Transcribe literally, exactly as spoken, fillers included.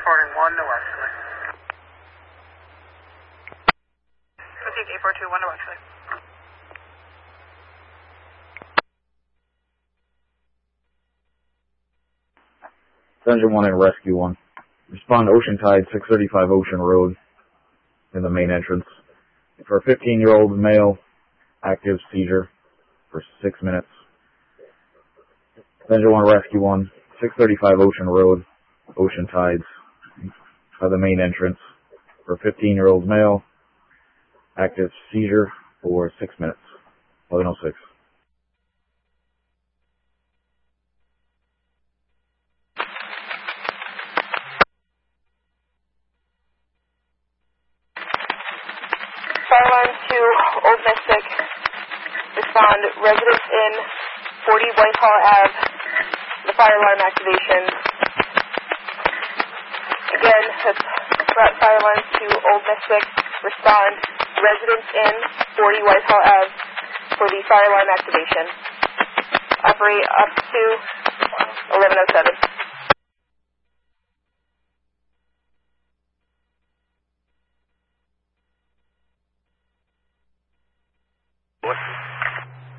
reporting one to Wesley. Proceed eight four two, one to Wesley. Engine one and Rescue one. Respond to Ocean Tide, six thirty-five Ocean Road, in the main entrance. For a fifteen-year-old male, active seizure for six minutes. Engine one Rescue one, six thirty-five Ocean Road, Ocean Tides, by the main entrance. For a fifteen-year-old male, active seizure for six minutes. eleven oh six. Fire line to Old Mystic. Respond, residents in forty Whitehall Ave. The fire alarm activation. Again, it's fire lines to Old Mystic. Respond, residents in forty Whitehall Ave for the fire alarm activation. Operate up to eleven oh seven.